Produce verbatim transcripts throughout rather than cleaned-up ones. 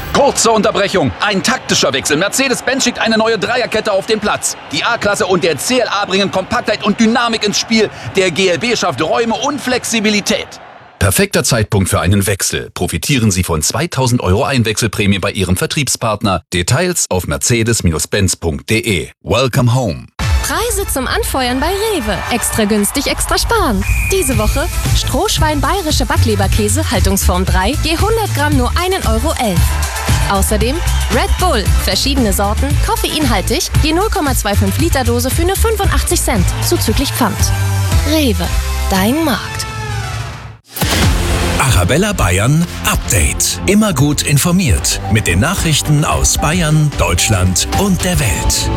Kurze Unterbrechung, ein taktischer Wechsel. Mercedes-Benz schickt eine neue Dreierkette auf den Platz. Die A-Klasse und der C L A bringen Kompaktheit und Dynamik ins Spiel. Der G L B schafft Räume und Flexibilität. Perfekter Zeitpunkt für einen Wechsel. Profitieren Sie von zweitausend Euro Einwechselprämie bei Ihrem Vertriebspartner. Details auf mercedes Benz punkt de. Welcome home. Preise zum Anfeuern bei Rewe. Extra günstig, extra sparen. Diese Woche Strohschwein bayerische Backleberkäse, Haltungsform drei, je hundert Gramm nur ein Euro elf. Außerdem Red Bull, verschiedene Sorten, koffeinhaltig, je null Komma fünfundzwanzig Liter Dose für nur fünfundachtzig Cent, zuzüglich Pfand. Rewe, dein Markt. Arabella Bayern Update. Immer gut informiert mit den Nachrichten aus Bayern, Deutschland und der Welt.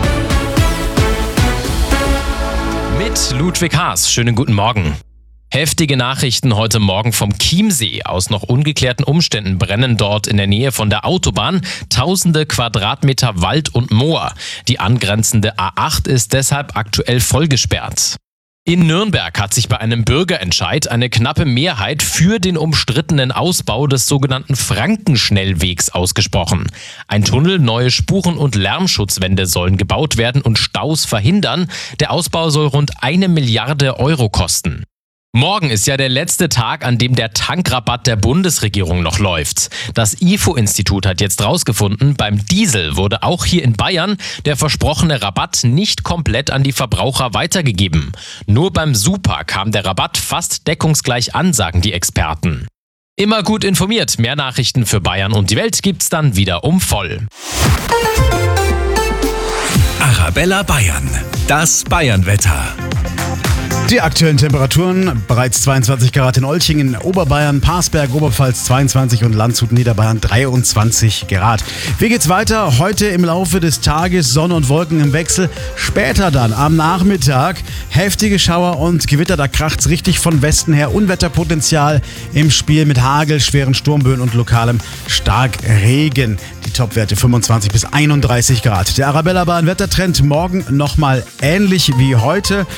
Mit Ludwig Haas. Schönen guten Morgen. Heftige Nachrichten heute Morgen vom Chiemsee. Aus noch ungeklärten Umständen brennen dort in der Nähe von der Autobahn tausende Quadratmeter Wald und Moor. Die angrenzende A acht ist deshalb aktuell vollgesperrt. In Nürnberg hat sich bei einem Bürgerentscheid eine knappe Mehrheit für den umstrittenen Ausbau des sogenannten Frankenschnellwegs ausgesprochen. Ein Tunnel, neue Spuren- und Lärmschutzwände sollen gebaut werden und Staus verhindern. Der Ausbau soll rund eine Milliarde Euro kosten. Morgen ist ja der letzte Tag, an dem der Tankrabatt der Bundesregierung noch läuft. Das I F O-Institut hat jetzt rausgefunden, beim Diesel wurde auch hier in Bayern der versprochene Rabatt nicht komplett an die Verbraucher weitergegeben. Nur beim Super kam der Rabatt fast deckungsgleich an, sagen die Experten. Immer gut informiert. Mehr Nachrichten für Bayern und die Welt gibt's dann wieder um voll. Arabella Bayern, das Bayernwetter. Die aktuellen Temperaturen: bereits zweiundzwanzig Grad in Olchingen, Oberbayern, Parsberg, Oberpfalz zweiundzwanzig und Landshut, Niederbayern dreiundzwanzig Grad. Wie geht's weiter? Heute im Laufe des Tages Sonne und Wolken im Wechsel. Später dann am Nachmittag heftige Schauer und Gewitter. Da kracht's richtig von Westen her. Unwetterpotenzial im Spiel mit Hagel, schweren Sturmböen und lokalem Starkregen. Die Topwerte fünfundzwanzig bis einunddreißig Grad. Der Arabella Bayern Wettertrend morgen nochmal ähnlich wie heute.